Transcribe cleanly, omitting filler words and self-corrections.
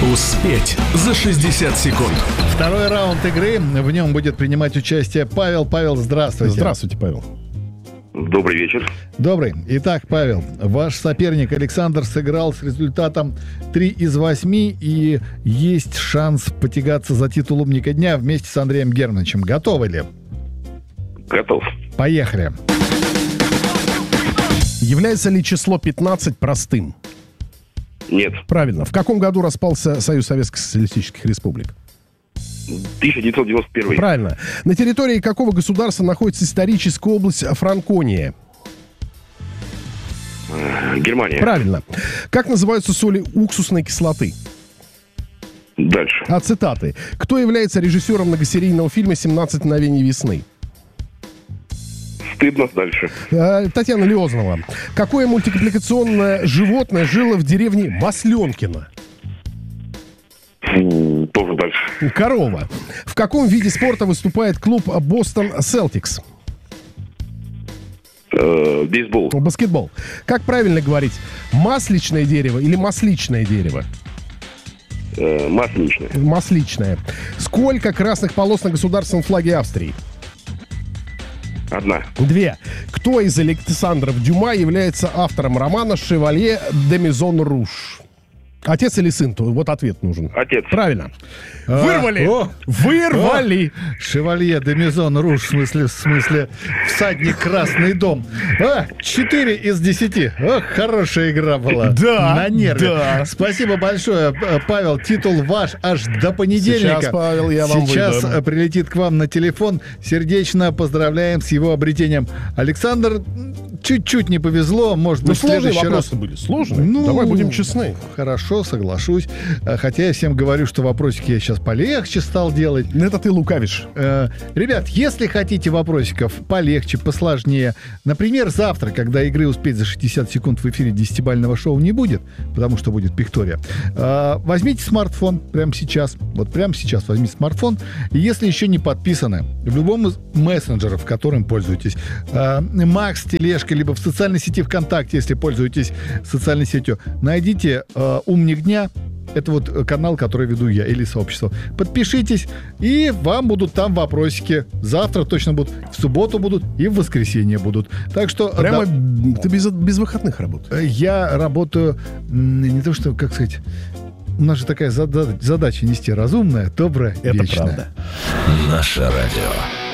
Успеть за 60 секунд. Второй раунд игры. В нем будет принимать участие Павел. Павел, здравствуйте. Здравствуйте, Павел. Добрый вечер. Добрый. Итак, Павел, ваш соперник Александр сыграл с результатом 3 из 8, и есть шанс потягаться за титул умника дня вместе с Андреем Германовичем. Готовы ли? Готов. Поехали. Является ли число 15 простым? Нет. Правильно. В каком году распался Союз Советских Социалистических Республик? 1991. Правильно. На территории какого государства находится историческая область Франкония? Германия. Правильно. Как называются соли уксусной кислоты? Дальше. А цитаты. Кто является режиссером многосерийного фильма «17 мгновений весны»? Стыдно. Дальше. Татьяна Леознова. Какое мультипликационное животное жило в деревне Масленкино? Тоже дальше. Корова. В каком виде спорта выступает клуб Бостон Селтикс? Бейсбол. Баскетбол. Как правильно говорить? Масличное дерево или масличное дерево? Масличное. Масличное. Сколько красных полос на государственном флаге Австрии? 1. 2. Кто из Александров Дюма является автором романа «Шевалье де Мизон Руж»? Отец или сын? Вот ответ нужен. Отец. Правильно. Вырвали! Вырвали! Шевалье де Мизон Руж, в смысле всадник Красный дом. 4 из 10. Ох, хорошая игра была. Да, на нерве. да. Спасибо большое, Павел. Титул ваш аж до понедельника. Сейчас, Павел, я вам Сейчас выдам. прилетит к вам на телефон. Сердечно поздравляем с его обретением. Александр, чуть-чуть не повезло. Может быть, в сложные следующий раз... вопросы были. Сложные? Давай будем честны. Хорошо, соглашусь. Хотя я всем говорю, что вопросики я сейчас полегче стал делать. Это ты лукавишь. Ребят, если хотите вопросиков полегче, посложнее, например, завтра, когда игры «Успеть за 60 секунд» в эфире 10-бального шоу не будет, потому что будет Пиктория, возьмите смартфон прямо сейчас. Вот прямо сейчас возьмите смартфон. И если еще не подписаны в любом из мессенджеров, которым пользуетесь, Макс, Тележка, либо в социальной сети ВКонтакте, если пользуетесь социальной сетью, найдите «Умник дня». Это вот канал, который веду я, или сообщество. Подпишитесь, и вам будут там вопросики. Завтра точно будут, в субботу будут и в воскресенье будут. Так что... Прямо ты без выходных работаешь? Я работаю, не то что, как сказать... У нас же такая задача нести разумное, доброе, Это вечное. правда. Наше радио.